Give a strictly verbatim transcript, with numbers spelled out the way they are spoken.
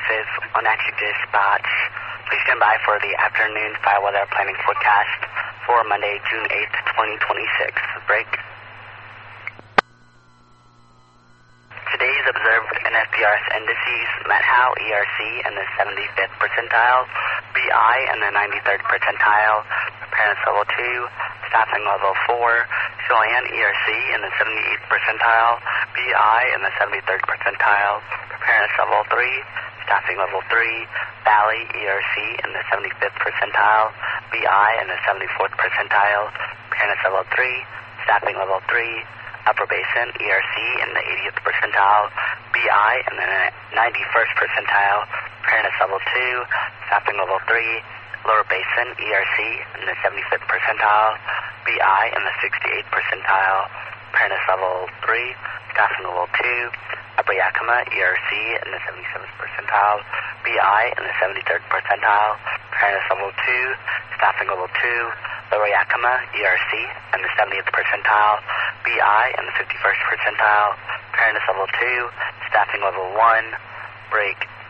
Services on active dispatch. Please stand by for the afternoon fire weather planning forecast for Monday, June eighth, twenty twenty-six. Break. Today's observed N F P R S indices, Met Howe E R C in the seventy-fifth percentile, B I in the ninety-third percentile, preparedness level two, staffing level four, Chelan E R C in the seventy-eighth percentile, B I in the seventy-third percentile, preparedness level three, staffing level three, Valley E R C in the seventy-fifth percentile, B I in the seventy-fourth percentile, preparedness level three, staffing level three, Upper Basin E R C in the eightieth percentile, B I in the ninety-first percentile, preparedness level two, staffing level three, Lower Basin E R C in the seventy-fifth percentile, B I in the sixty-eighth percentile, preparedness level three, staffing level two, Upper Yakima E R C in the seventy-seventh percentile, B I in the seventy-third percentile, preparedness level two, staffing level two, Lower Yakima E R C in the seventieth percentile, B I in the fifty-first percentile, preparedness level two, staffing level one, break.